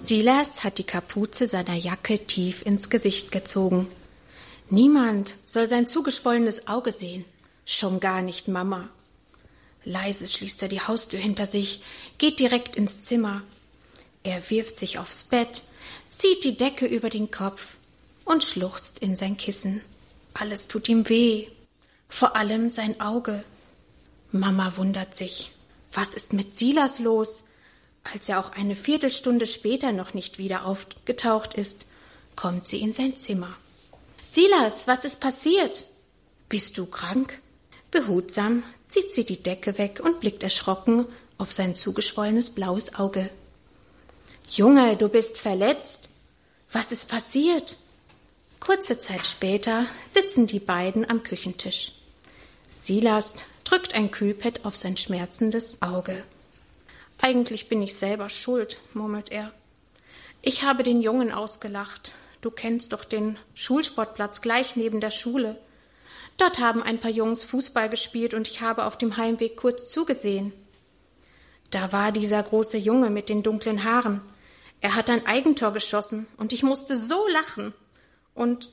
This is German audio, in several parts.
Silas hat die Kapuze seiner Jacke tief ins Gesicht gezogen. Niemand soll sein zugeschwollenes Auge sehen, schon gar nicht Mama. Leise schließt er die Haustür hinter sich, geht direkt ins Zimmer. Er wirft sich aufs Bett, zieht die Decke über den Kopf und schluchzt in sein Kissen. Alles tut ihm weh, vor allem sein Auge. Mama wundert sich. Was ist mit Silas los? Als er auch eine Viertelstunde später noch nicht wieder aufgetaucht ist, kommt sie in sein Zimmer. »Silas, was ist passiert?« »Bist du krank?« Behutsam zieht sie die Decke weg und blickt erschrocken auf sein zugeschwollenes blaues Auge. »Junge, du bist verletzt. Was ist passiert?« Kurze Zeit später sitzen die beiden am Küchentisch. Silas drückt ein Kühlpad auf sein schmerzendes Auge. »Eigentlich bin ich selber schuld«, murmelt er. »Ich habe den Jungen ausgelacht. Du kennst doch den Schulsportplatz gleich neben der Schule. Dort haben ein paar Jungs Fußball gespielt und ich habe auf dem Heimweg kurz zugesehen. Da war dieser große Junge mit den dunklen Haaren. Er hat ein Eigentor geschossen und ich musste so lachen. Und,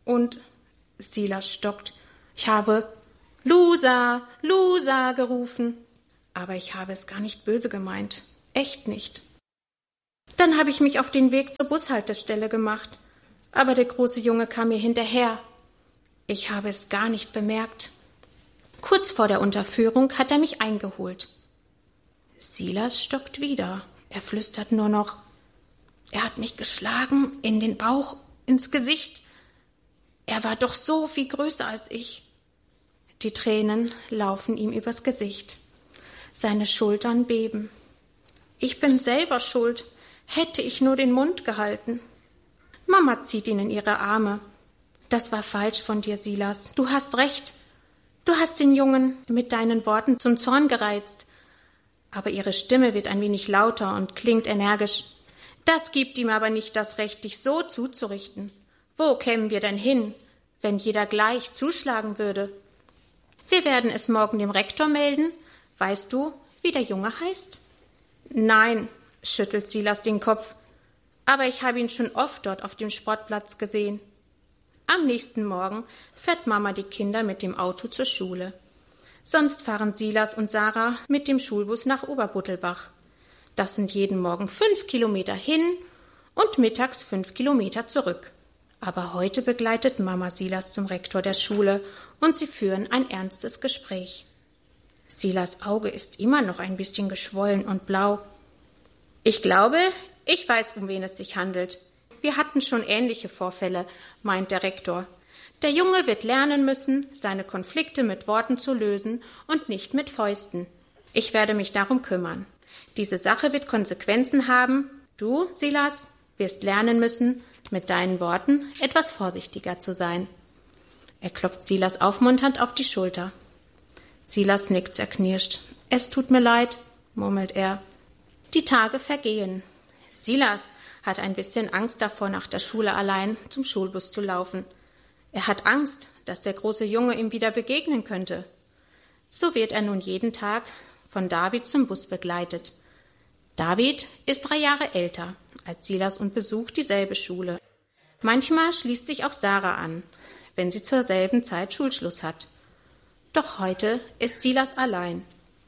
Silas stockt. Ich habe »Loser, Loser« gerufen. Aber ich habe es gar nicht böse gemeint. Echt nicht. Dann habe ich mich auf den Weg zur Bushaltestelle gemacht. Aber der große Junge kam mir hinterher. Ich habe es gar nicht bemerkt. Kurz vor der Unterführung hat er mich eingeholt. Silas stockt wieder. Er flüstert nur noch. Er hat mich geschlagen, in den Bauch, ins Gesicht. Er war doch so viel größer als ich. Die Tränen laufen ihm übers Gesicht. Seine Schultern beben. Ich bin selber schuld. Hätte ich nur den Mund gehalten. Mama zieht ihn in ihre Arme. Das war falsch von dir, Silas. Du hast recht. Du hast den Jungen mit deinen Worten zum Zorn gereizt. Aber ihre Stimme wird ein wenig lauter und klingt energisch. Das gibt ihm aber nicht das Recht, dich so zuzurichten. Wo kämen wir denn hin, wenn jeder gleich zuschlagen würde? Wir werden es morgen dem Rektor melden. Weißt du, wie der Junge heißt? Nein, schüttelt Silas den Kopf. Aber ich habe ihn schon oft dort auf dem Sportplatz gesehen. Am nächsten Morgen fährt Mama die Kinder mit dem Auto zur Schule. Sonst fahren Silas und Sarah mit dem Schulbus nach Oberbuttelbach. Das sind jeden Morgen 5 Kilometer hin und mittags 5 Kilometer zurück. Aber heute begleitet Mama Silas zum Rektor der Schule und sie führen ein ernstes Gespräch. Silas' Auge ist immer noch ein bisschen geschwollen und blau. Ich glaube, ich weiß, um wen es sich handelt. Wir hatten schon ähnliche Vorfälle, meint der Rektor. Der Junge wird lernen müssen, seine Konflikte mit Worten zu lösen und nicht mit Fäusten. Ich werde mich darum kümmern. Diese Sache wird Konsequenzen haben. Du, Silas, wirst lernen müssen, mit deinen Worten etwas vorsichtiger zu sein. Er klopft Silas aufmunternd auf die Schulter. Silas nickt zerknirscht. Es tut mir leid, murmelt er. Die Tage vergehen. Silas hat ein bisschen Angst davor, nach der Schule allein zum Schulbus zu laufen. Er hat Angst, dass der große Junge ihm wieder begegnen könnte. So wird er nun jeden Tag von David zum Bus begleitet. David ist 3 Jahre älter als Silas und besucht dieselbe Schule. Manchmal schließt sich auch Sarah an, wenn sie zur selben Zeit Schulschluss hat. Doch heute ist Silas allein.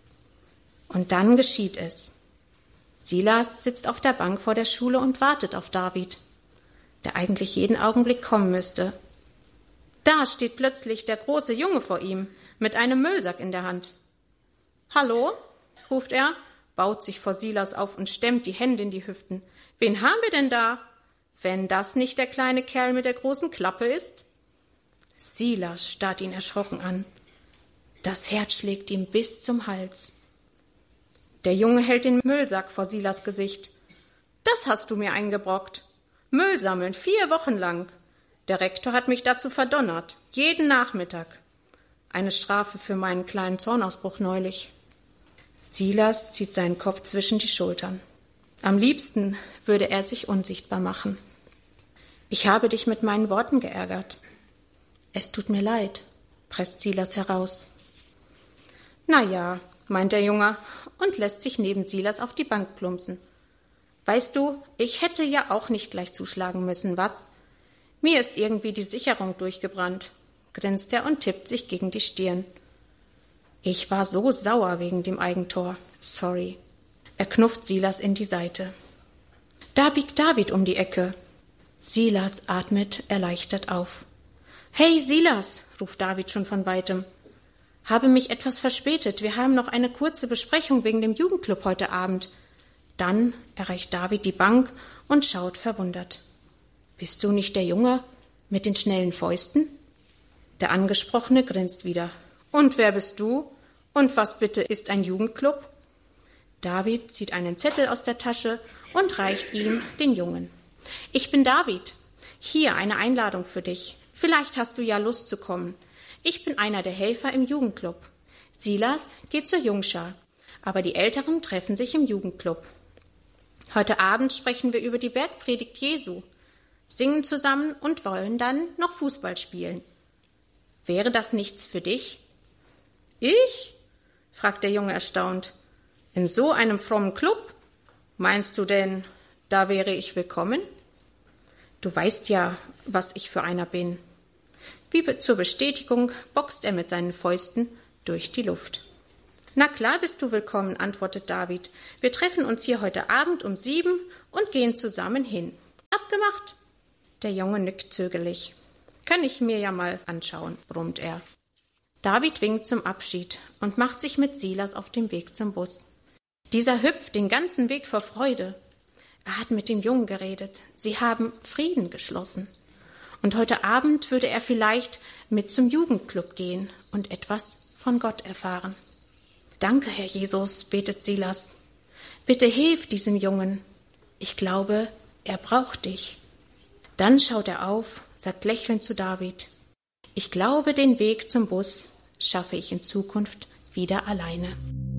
Und dann geschieht es. Silas sitzt auf der Bank vor der Schule und wartet auf David, der eigentlich jeden Augenblick kommen müsste. Da steht plötzlich der große Junge vor ihm mit einem Müllsack in der Hand. »Hallo?« ruft er, baut sich vor Silas auf und stemmt die Hände in die Hüften. »Wen haben wir denn da? Wenn das nicht der kleine Kerl mit der großen Klappe ist?« Silas starrt ihn erschrocken an. Das Herz schlägt ihm bis zum Hals. Der Junge hält den Müllsack vor Silas Gesicht. »Das hast du mir eingebrockt. Müll sammeln, 4 Wochen lang. Der Rektor hat mich dazu verdonnert, jeden Nachmittag. Eine Strafe für meinen kleinen Zornausbruch neulich.« Silas zieht seinen Kopf zwischen die Schultern. Am liebsten würde er sich unsichtbar machen. »Ich habe dich mit meinen Worten geärgert.« »Es tut mir leid«, presst Silas heraus. »Na ja«, meint der Junge und lässt sich neben Silas auf die Bank plumpsen. Weißt du, ich hätte ja auch nicht gleich zuschlagen müssen, was? Mir ist irgendwie die Sicherung durchgebrannt, grinst er und tippt sich gegen die Stirn. Ich war so sauer wegen dem Eigentor. Sorry. Er knufft Silas in die Seite. Da biegt David um die Ecke. Silas atmet erleichtert auf. Hey Silas, ruft David schon von weitem. Habe mich etwas verspätet. Wir haben noch eine kurze Besprechung wegen dem Jugendclub heute Abend. Dann erreicht David die Bank und schaut verwundert. Bist du nicht der Junge mit den schnellen Fäusten? Der Angesprochene grinst wieder. Und wer bist du? Und was bitte ist ein Jugendclub? David zieht einen Zettel aus der Tasche und reicht ihm den Jungen. Ich bin David. Hier eine Einladung für dich. Vielleicht hast du ja Lust zu kommen. Ich bin einer der Helfer im Jugendclub. Silas geht zur Jungschar, aber die Älteren treffen sich im Jugendclub. Heute Abend sprechen wir über die Bergpredigt Jesu, singen zusammen und wollen dann noch Fußball spielen. Wäre das nichts für dich? Ich? Fragt der Junge erstaunt. In so einem frommen Club? Meinst du denn, da wäre ich willkommen? Du weißt ja, was ich für einer bin. Wie zur Bestätigung boxt er mit seinen Fäusten durch die Luft. Na klar bist du willkommen, antwortet David. Wir treffen uns hier heute Abend um 7 und gehen zusammen hin. Abgemacht? Der Junge nickt zögerlich. Kann ich mir ja mal anschauen, brummt er. David winkt zum Abschied und macht sich mit Silas auf den Weg zum Bus. Dieser hüpft den ganzen Weg vor Freude. Er hat mit dem Jungen geredet. Sie haben Frieden geschlossen. Und heute Abend würde er vielleicht mit zum Jugendclub gehen und etwas von Gott erfahren. Danke, Herr Jesus, betet Silas. Bitte hilf diesem Jungen. Ich glaube, er braucht dich. Dann schaut er auf, sagt lächelnd zu David. Ich glaube, den Weg zum Bus schaffe ich in Zukunft wieder alleine.